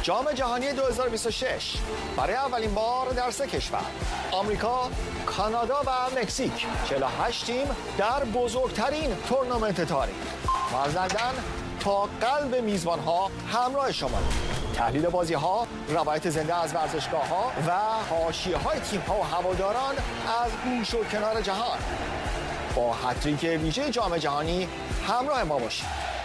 جام جهانی 2026 برای اولین بار در 3 کشور آمریکا، کانادا و مکزیک 48 تیم در بزرگترین تورنمنت تاریخ از لندن تا قلب میزبان‌ها همراه شما. تحلیل بازی‌ها، روایت زنده از ورزشگاه‌ها و حاشیه‌های تیم‌ها و هواداران از گوش و کنار جهان. با هتریک ویژه جام جهانی همراه ما باشید.